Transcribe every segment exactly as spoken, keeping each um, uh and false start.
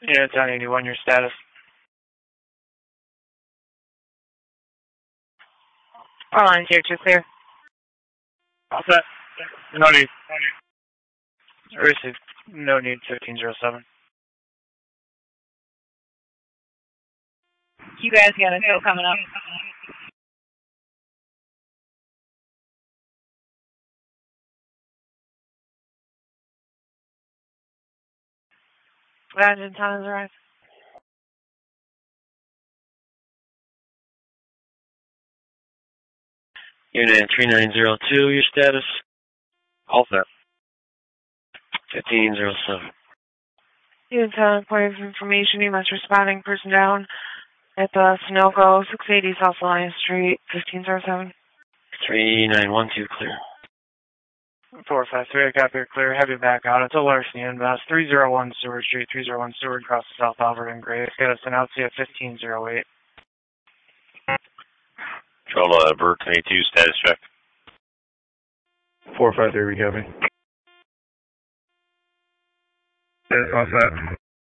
Yeah, it's on eighty-one, your status. All lines here, two clear. All set. No need. No need. Receive. No need, fifteen zero seven. You guys got a no coming up. Engine ten has arrived. Unit three nine zero two, your status? All set. fifteen zero seven. Unit ten, point of information, you must responding person down at the Sunoco, six eighty South Alliance Street, fifteen zero seven. three nine one two, clear. four five three, I copy, clear. Heavy back out. It's a Larceny Invest, three oh one Seward Street, three oh one Seward, across the South Alberta and Grace. Get us an L C at fifteen zero eight. Control, uh, Bert twenty-two, status check. four five three, recopy. Yeah, all set.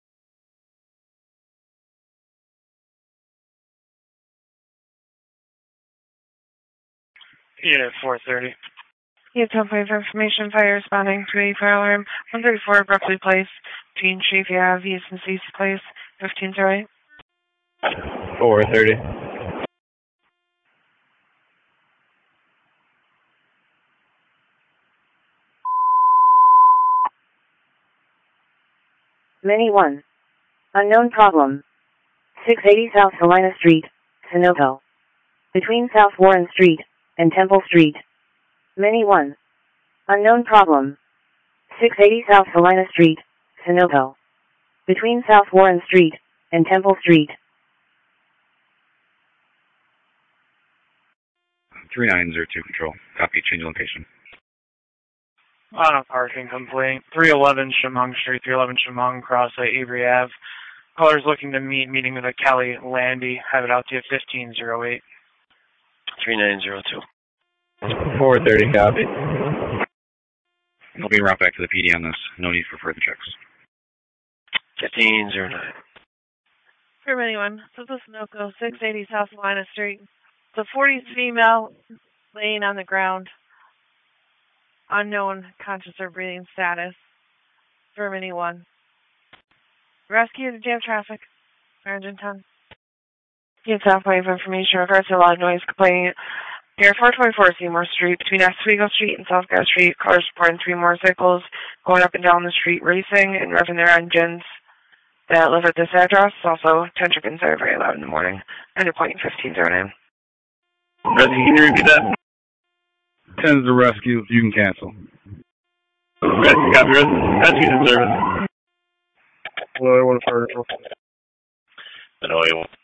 Unit four thirty. Unit ten, point of information, fire responding to a fire alarm, one thirty-four Berkeley Place, between Schaefer Ave, East and Cecil Place, fifteen zero eight. four thirty. Mini one. Unknown problem. six eighty South Helena Street, Sunoco. Between South Warren Street and Temple Street. Mini one. Unknown problem. six eighty South Helena Street, Sunoco. Between South Warren Street and Temple Street. three nine zero two, control. Copy, change location. On a parking complaint. three eleven Chemung Street, three eleven Chemung, across uh, Avery Ave. Caller's looking to meet, meeting with a Kelly Landy. Have it out to you, fifteen zero eight. three nine zero two. four thirty, copy. I'll be right back to the P D on this. No need for further checks. fifteen zero nine. For anyone, so this is Sunoco, six eighty South Helena Street. The forties female laying on the ground. Unknown conscious or breathing status. For anyone. Rescue to jam traffic. Engine ten. Unit ten, point of information, regards to a lot of noise complaining. Here, four twenty-four Seymour Street, between Oswego Street and South Gas Street, cars reporting three motorcycles going up and down the street racing and revving their engines that live at this address. Also, ten chickens are very loud in the morning. And you're pointing fifteen zero nine. Rescue, can you repeat that? ten is the rescue, you can cancel. Rescue, copy, rescue, rescue in service. Well, I want to fire. No, you won't.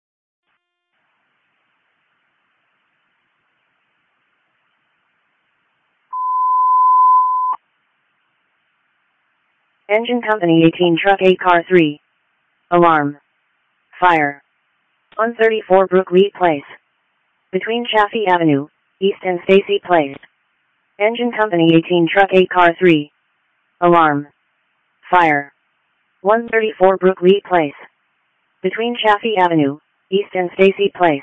Engine Company eighteen Truck eight Car three. Alarm. Fire. one thirty-four Brookleet Place. Between Chaffee Avenue, East and Stacy Place. Engine Company eighteen Truck eight Car three. Alarm. Fire. one thirty-four Brookleet Place. Between Chaffee Avenue, East and Stacy Place.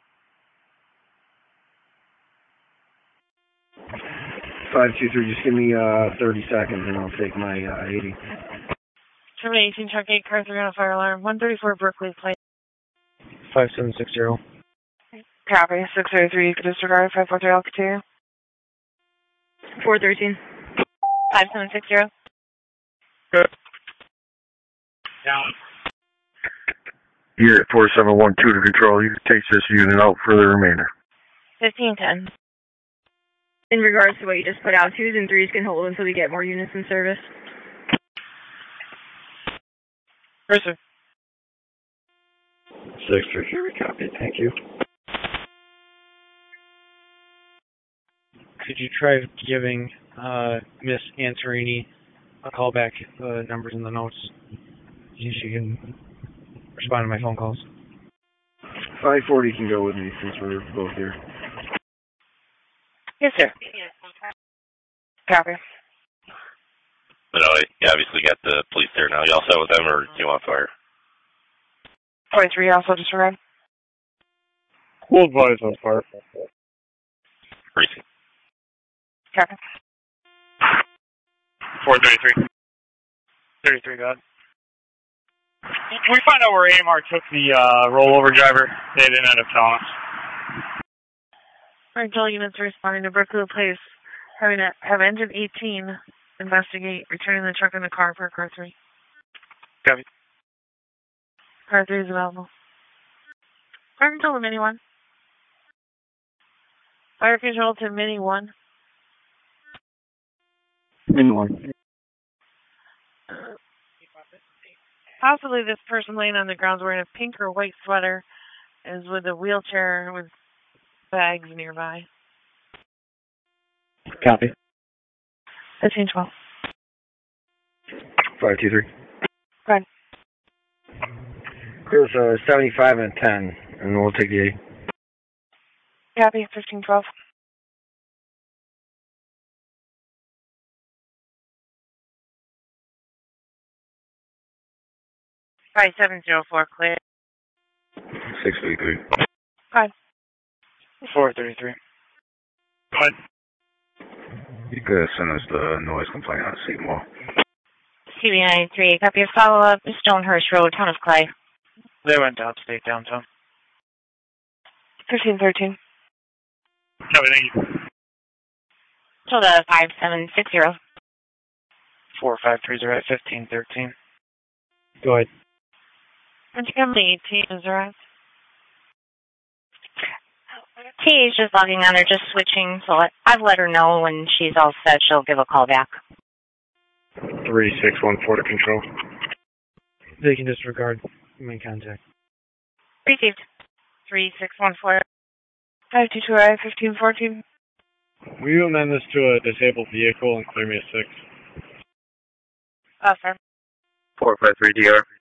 five two three, just give me uh, thirty seconds and I'll take my uh, eighty. Terminal eighteen Truck eight Car three on a fire alarm, one thirty-four Berkeley Place. five seven six zero. Copy, six zero three, you could disregard, five four three, I'll continue. four thirteen. five seven six zero. Good. Down. You're at four seven one two to control. You can take this unit out for the remainder. fifteen ten. In regards to what you just put out, twos and threes can hold until we get more units in service. Person. six three three, copy. Thank you. Could you try giving uh, Miss Antorini a call back? The uh, numbers in the notes. See if she can respond to my phone calls. five forty can go with me since we're both here. Yes, sir. Copy. But no, you obviously got the police there now. You all set with them, or do you want fire? twenty-three, also disregard. We'll advise on fire. Racing. Copy. four thirty-three. thirty-three, God. Can we find out where A M R took the uh, rollover driver? They didn't end up telling us. Rental units responding to Brooklyn Place, having a, have engine eighteen, investigate, returning the truck in the car for car three. Copy. Car three is available. Fire control to Mini one. Fire control to Mini one. Mini one. Possibly this person laying on the ground wearing a pink or white sweater is with a wheelchair with bags nearby. Copy. fifteen twelve. five two three. Go ahead. There's a seventy-five and a ten, and we'll take the eight. Copy, fifteen twelve. five seven zero four, clear. six thirty-three. Fine. four thirty-three. Go ahead. You could send us the noise complaint on Seton Wall. C B ninety-three, copy your follow-up, Stonehurst Road, Town of Clay. They went to upstate downtown. fifteen thirteen. Copy, thank you. Total five seven six zero. four five three zero at fifteen thirteen. Go ahead. French Company eighteen is arrived. T is just logging on, they're just switching, so I've let her know when she's all set, she'll give a call back. three six one four to control. They can disregard. Main contact. Received. three six one four. five two two I, fifteen fourteen. Will you amend this to a disabled vehicle and clear me a six? Oh, sir. four five three D R.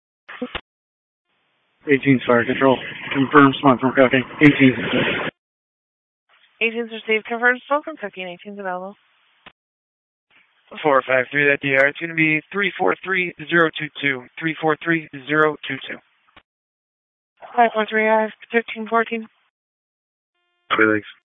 eighteen's fire control. Confirm smart from cooking. eighteen's. eighteen's received. Confirmed smoke from cooking. eighteen's available. four five three, that D R. It's going to be three four three zero two two. three four three zero two two. five four three I, fifteen fourteen. Three legs.